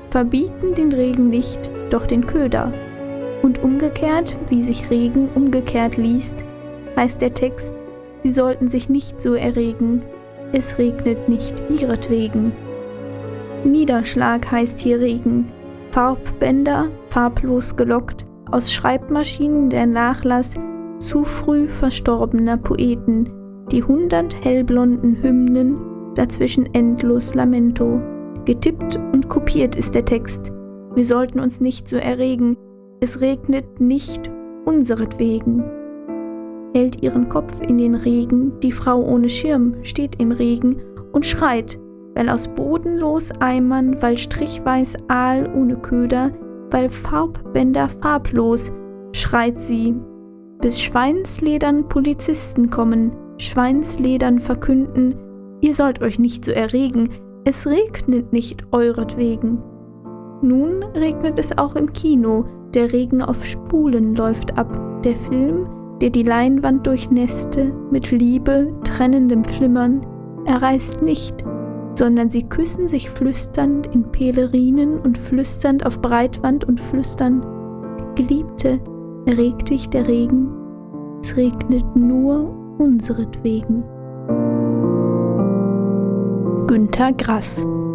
verbieten den Regen nicht, doch den Köder. Und umgekehrt, wie sich Regen umgekehrt liest, heißt der Text, sie sollten sich nicht so erregen, es regnet nicht ihretwegen. Niederschlag heißt hier Regen, Farbbänder, farblos gelockt, aus Schreibmaschinen der Nachlass zu früh verstorbener Poeten, die 100 hellblonden Hymnen, dazwischen endlos Lamento. Getippt und kopiert ist der Text, wir sollten uns nicht so erregen, es regnet nicht unseretwegen. Hält ihren Kopf in den Regen, die Frau ohne Schirm steht im Regen und schreit, weil aus bodenlos Eimern, weil strichweiß Aal ohne Köder, weil Farbbänder farblos, schreit sie, bis Schweinsledern Polizisten kommen, Schweinsledern verkünden, ihr sollt euch nicht so erregen, es regnet nicht euretwegen. Nun regnet es auch im Kino, der Regen auf Spulen läuft ab, der Film, der die Leinwand durchnässte, mit Liebe, trennendem Flimmern, er reißt nicht, sondern sie küssen sich flüsternd in Pelerinen und flüsternd auf Breitwand und flüstern, Geliebte, erregt dich der Regen, es regnet nur unseretwegen. Günter Grass.